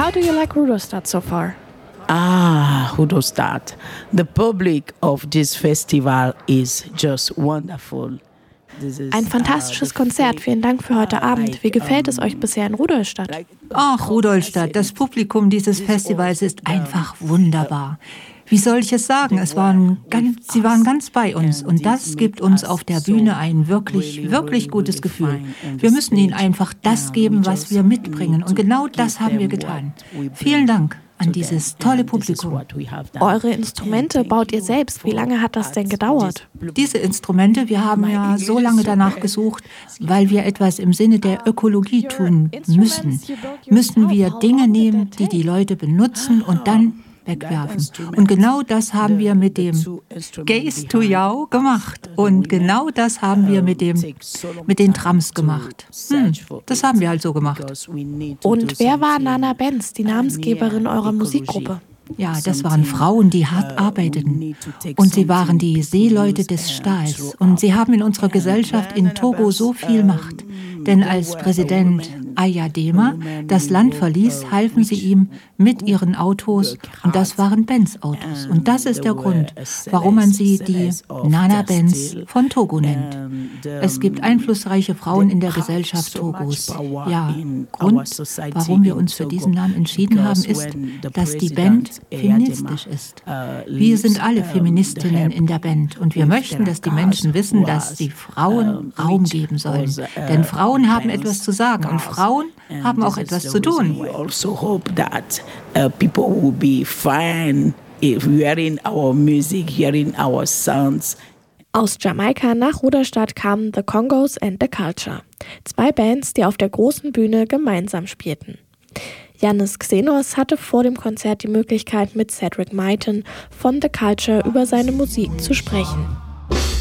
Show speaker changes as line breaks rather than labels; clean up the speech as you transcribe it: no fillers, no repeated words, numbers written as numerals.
How do you like Rudolstadt so far?
Rudolstadt. The public of this festival is just wonderful.
Ein fantastisches Konzert. Vielen Dank für heute Abend. Wie gefällt es euch bisher in Rudolstadt?
Ach, Rudolstadt, das Publikum dieses Festivals ist einfach wunderbar. Wie soll ich es sagen? Sie waren ganz bei uns und das gibt uns auf der Bühne ein wirklich, wirklich gutes Gefühl. Wir müssen ihnen einfach das geben, was wir mitbringen und genau das haben wir getan. Vielen Dank an dieses tolle Publikum.
Eure Instrumente baut ihr selbst. Wie lange hat das denn gedauert?
Diese Instrumente, wir haben ja so lange danach gesucht, weil wir etwas im Sinne der Ökologie tun müssen. Müssen wir Dinge nehmen, die die Leute benutzen und dann wegwerfen. Und genau das haben wir mit dem Gaze to Yao gemacht. Und genau das haben wir mit den Trams gemacht. Das haben wir halt so gemacht.
Und wer war Nana Benz, die Namensgeberin eurer Musikgruppe?
Ja, das waren Frauen, die hart arbeiteten. Und sie waren die Seeleute des Stahls. Und sie haben in unserer Gesellschaft in Togo so viel Macht. Denn als Präsident Ayadema das Land verließ, halfen sie ihm mit ihren Autos. Und das waren Benz-Autos. Und das ist der Grund, warum man sie die Nana Benz von Togo nennt. Es gibt einflussreiche Frauen in der Gesellschaft Togos. Ja, Grund, warum wir uns für diesen Namen entschieden haben, ist, dass die Band feministisch ist. Wir sind alle Feministinnen in der Band und wir möchten, dass die Menschen wissen, dass sie Frauen Raum geben sollen. Denn Frauen haben etwas zu sagen und Frauen haben auch etwas zu tun.
We also hope that people will be fine hearing our music, hearing our sounds.
Aus Jamaika nach Rudolstadt kamen The Congos and The Culture. 2 Bands, die auf der großen Bühne gemeinsam spielten. Yannis Xenos hatte vor dem Konzert die Möglichkeit, mit Cedric Myton von The Culture über seine Musik zu sprechen.